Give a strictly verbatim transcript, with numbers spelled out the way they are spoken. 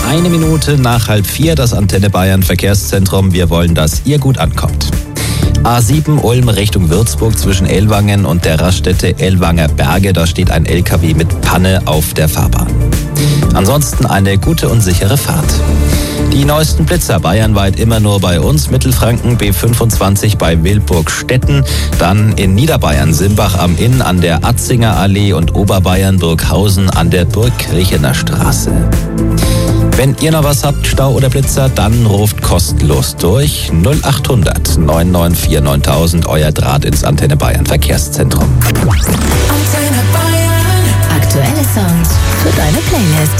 Eine Minute nach halb vier, das Antenne Bayern Verkehrszentrum. Wir wollen, dass ihr gut ankommt. A sieben Ulm Richtung Würzburg zwischen Ellwangen und der Raststätte Ellwanger Berge. Da steht ein L K W mit Panne auf der Fahrbahn. Ansonsten eine gute und sichere Fahrt. Die neuesten Blitzer bayernweit immer nur bei uns. Mittelfranken B fünfundzwanzig bei Wilburg-Stetten. Dann in Niederbayern Simbach am Inn an der Atzinger Allee und Oberbayern Burghausen an der Burgkirchener Straße. Wenn ihr noch was habt, Stau oder Blitzer, dann ruft kostenlos durch null acht hundert neun neun vier neuntausend, euer Draht ins Antenne Bayern Verkehrszentrum. Antenne Bayern. Aktuelle Songs für deine Playlist.